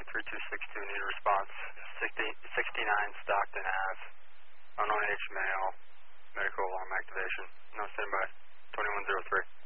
3262, need a response. 69 Stockton Ave. Unknown age male. Medical alarm activation. No, standby. 2103.